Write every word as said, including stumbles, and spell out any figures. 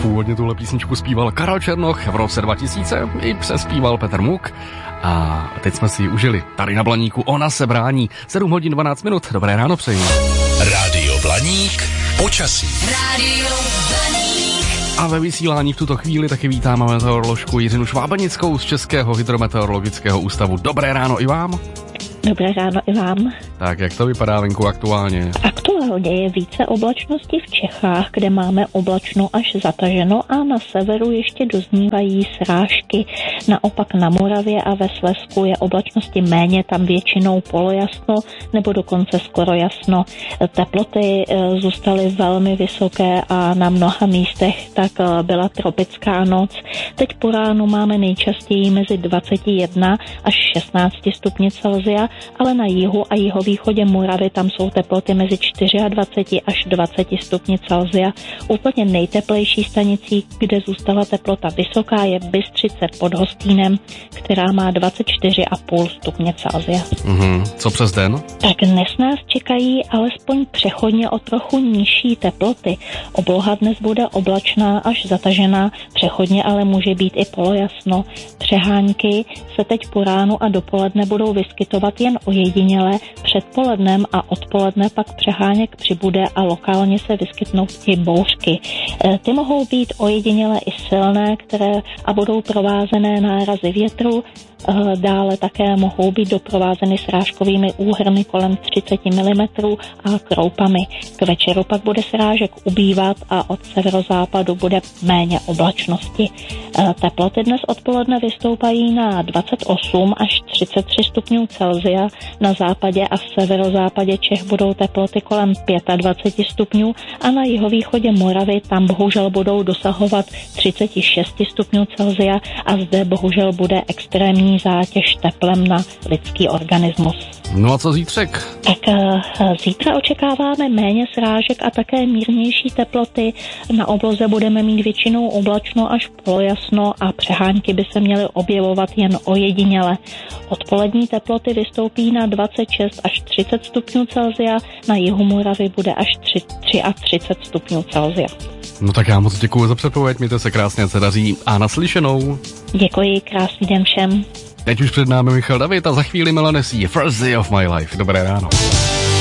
Původně tuhle písničku zpíval Karel Černoch, v roce dva tisíce i přespíval Petr Muk. A teď jsme si ji užili tady na Blaníku. Ona se brání. sedm hodin dvanáct minut. Dobré ráno přeji. Rádio Blaník. Počasí. Rádio Blaník. A ve vysílání v tuto chvíli taky vítáme meteoroložku Jiřinu Švábenickou z Českého hydrometeorologického ústavu. Dobré ráno i vám. Dobré ráno i vám. Tak jak to vypadá venku aktuálně? Aktuálně je více oblačnosti v Čechách, kde máme oblačno až zataženo a na severu ještě doznívají srážky. Naopak na Moravě a ve Slezsku je oblačnosti méně, tam většinou polojasno nebo dokonce skoro jasno. Teploty zůstaly velmi vysoké a na mnoha místech tak byla tropická noc. Teď po ránu máme nejčastěji mezi dvacet jedna až šestnáct stupňů Celsia, ale na jihu a jihovýchodě Moravy tam jsou teploty mezi dvacet čtyři až dvacet stupňů Celsia. Úplně nejteplejší stanicí, kde zůstala teplota vysoká, je Bystřice pod Hostýnem, která má dvacet čtyři a půl stupně Celsia. Mm-hmm. Co přes den? Tak dnes nás čekají alespoň přechodně o trochu nižší teploty. Obloha dnes bude oblačná až zatažená, přechodně ale může být i polojasno. Přehánky se teď po ránu a dopoledne budou vyskytovat jen ojediněle, předpolednem a odpoledne pak přeháněk přibude a lokálně se vyskytnou i bouřky. Ty mohou být ojediněle i silné, které a budou provázené nárazy větru, dále také mohou být doprovázeny srážkovými úhrny kolem třicet milimetrů a kroupami. K večeru pak bude srážek ubývat a od severozápadu bude méně oblačnosti. Teploty dnes odpoledne vystoupají na dvacet osm až třicet tři stupňů Celsia, na západě a v severozápadě Čech budou teploty kolem dvacet pět stupňů a na jihovýchodě Moravy tam bohužel budou dosahovat třicet šest stupňů Celsia a zde bohužel bude extrémní zátěž teplem na lidský organismus. No a co zítřek? Tak zítra očekáváme méně srážek a také mírnější teploty. Na obloze budeme mít většinou oblačno až polojasno a přehánky by se měly objevovat jen ojediněle. Odpolední teploty vystoupí na dvacet šest až třicet stupňů Celsia, na jihu Moravy bude až třicet tři stupňů Celsia. No tak já moc děkuji za předpověď, mějte se krásně, se daří a naslyšenou. Děkuji, krásný den všem. Teď už před námi Michal David a za chvíli Milanesí First Day of My Life. Dobré ráno.